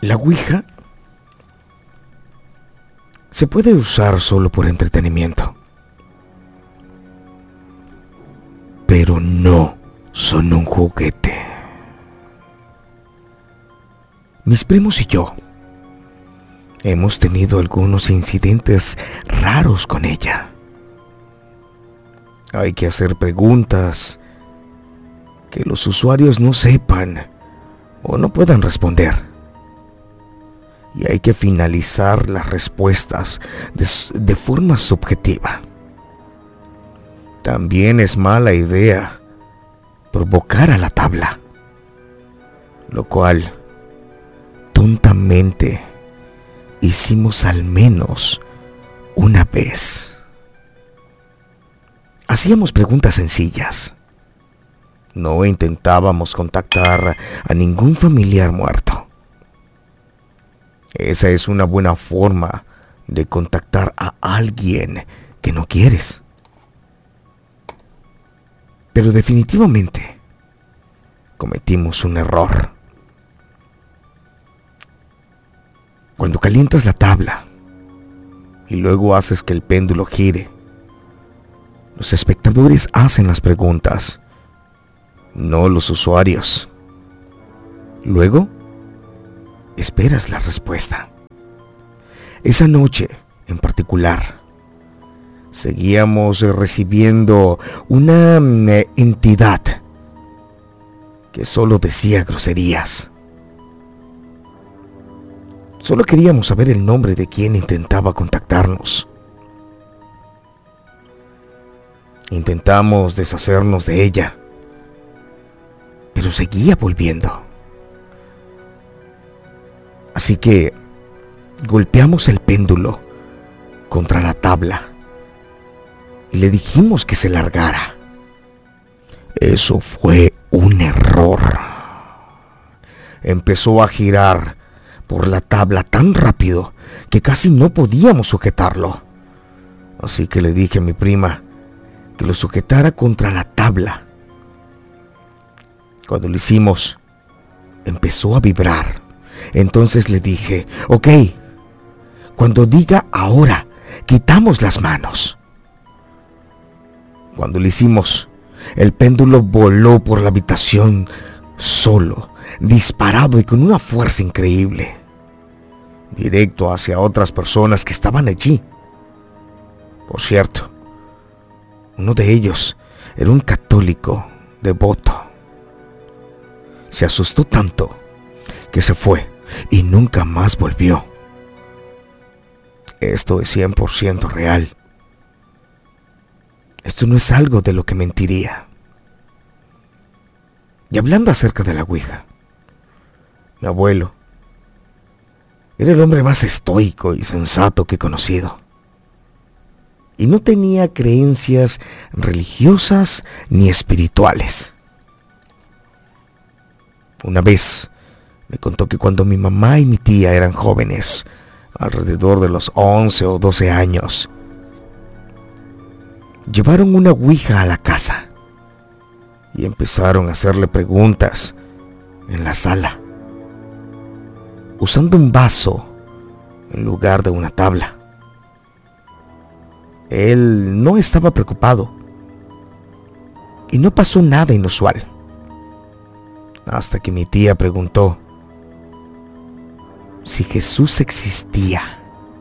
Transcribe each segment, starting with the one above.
La Ouija se puede usar solo por entretenimiento, pero no son un juguete. Mis primos y yo hemos tenido algunos incidentes raros con ella. Hay que hacer preguntas que los usuarios no sepan o no puedan responder. Y hay que finalizar las respuestas de forma subjetiva. También es mala idea provocar a la tabla, lo cual tontamente hicimos al menos una vez. Hacíamos preguntas sencillas. No intentábamos contactar a ningún familiar muerto. Esa es una buena forma de contactar a alguien que no quieres. Pero definitivamente cometimos un error. Cuando calientas la tabla y luego haces que el péndulo gire, los espectadores hacen las preguntas, no los usuarios. Luego, esperas la respuesta. Esa noche, en particular, seguíamos recibiendo una entidad que solo decía groserías. Solo queríamos saber el nombre de quien intentaba contactarnos. Intentamos deshacernos de ella, pero seguía volviendo. Así que golpeamos el péndulo contra la tabla y le dijimos que se largara. Eso fue un error. Empezó a girar por la tabla tan rápido que casi no podíamos sujetarlo. Así que le dije a mi prima que lo sujetara contra la tabla. Cuando lo hicimos, empezó a vibrar. Entonces le dije, ok, cuando diga ahora, quitamos las manos. Cuando lo hicimos, el péndulo voló por la habitación solo, disparado y con una fuerza increíble, directo hacia otras personas que estaban allí. Por cierto, uno de ellos era un católico devoto. Se asustó tanto que se fue y nunca más volvió. Esto es 100% real. Esto no es algo de lo que mentiría. Y hablando acerca de la Ouija, mi abuelo era el hombre más estoico y sensato que he conocido. Y no tenía creencias religiosas ni espirituales. Una vez me contó que cuando mi mamá y mi tía eran jóvenes, alrededor de los 11 o 12 años, llevaron una Ouija a la casa y empezaron a hacerle preguntas en la sala, usando un vaso en lugar de una tabla. Él no estaba preocupado y no pasó nada inusual, hasta que mi tía preguntó si Jesús existía,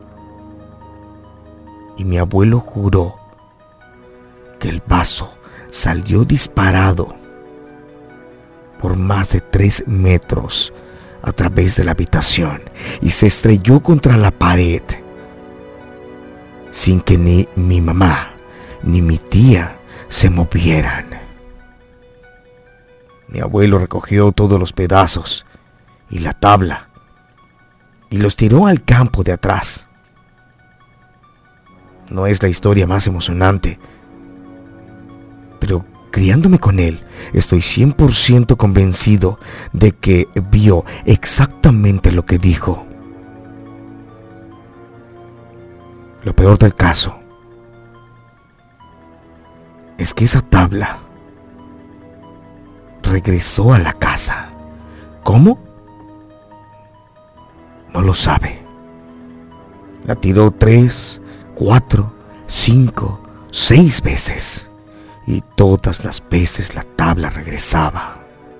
y mi abuelo juró que el vaso salió disparado por más de 3 metros a través de la habitación y se estrelló contra la pared sin que ni mi mamá ni mi tía se movieran. Mi abuelo recogió todos los pedazos y la tabla y los tiró al campo de atrás. No es la historia más emocionante, pero criándome con él, estoy 100% convencido de que vio exactamente lo que dijo. Lo peor del caso es que esa tabla regresó a la casa. ¿Cómo? no lo sabe. La tiró 3, 4, 5, 6 veces y todas las veces la tabla regresaba.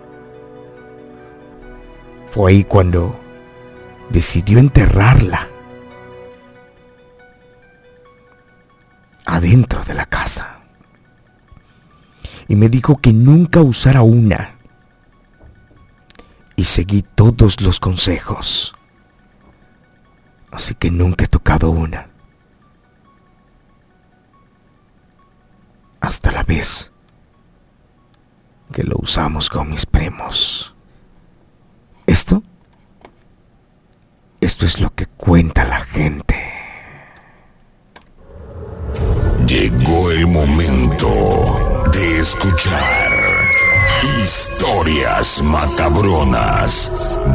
Fue ahí cuando decidió enterrarla adentro de la casa y me dijo que nunca usara una, y seguí todos los consejos, así que nunca he tocado una hasta la vez que lo usamos con mis primos. Esto es lo que cuenta la gente. Llegó el momento de escuchar historias macabronas